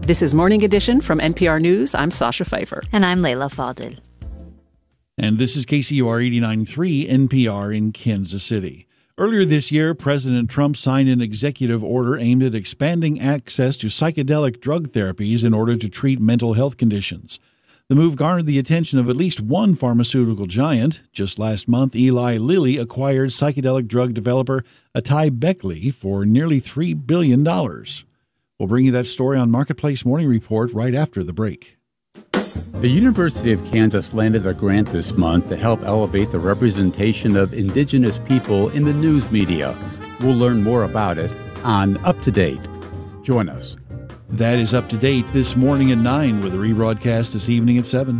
This is Morning Edition from NPR News. I'm Sasha Pfeiffer. And I'm Leila Fadel. And this is KCUR 89.3 NPR in Kansas City. Earlier this year, President Trump signed an executive order aimed at expanding access to psychedelic drug therapies in order to treat mental health conditions. The move garnered the attention of at least one pharmaceutical giant. Just last month, Eli Lilly acquired psychedelic drug developer AtaiBeckley for nearly $3 billion. We'll bring you that story on Marketplace Morning Report right after the break. The University of Kansas landed a grant this month to help elevate the representation of indigenous people in the news media. We'll learn more about it on Up to Date. Join us. That is Up to Date this morning at 9 with a rebroadcast this evening at 7.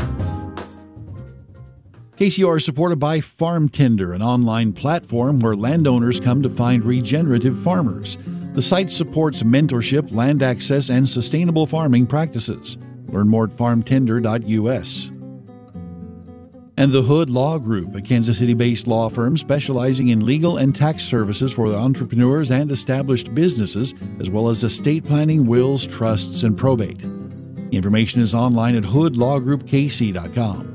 KCUR is supported by Farm Tender, an online platform where landowners come to find regenerative farmers. The site supports mentorship, land access, and sustainable farming practices. Learn more at farmtender.us. And the Hood Law Group, a Kansas City-based law firm specializing in legal and tax services for the entrepreneurs and established businesses, as well as estate planning, wills, trusts, and probate. Information is online at hoodlawgroupkc.com.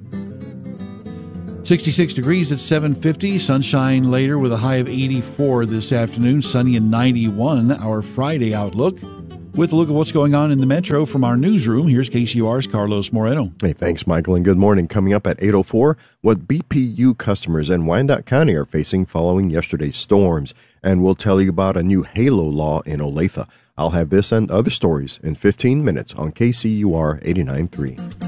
66 degrees at 7:50, sunshine later with a high of 84 this afternoon, sunny and 91, our Friday outlook. With a look at what's going on in the metro from our newsroom, here's KCUR's Carlos Moreno. Hey, thanks, Michael, and good morning. Coming up at 8:04, what BPU customers in Wyandotte County are facing following yesterday's storms. And we'll tell you about a new HALO law in Olathe. I'll have this and other stories in 15 minutes on KCUR 89.3.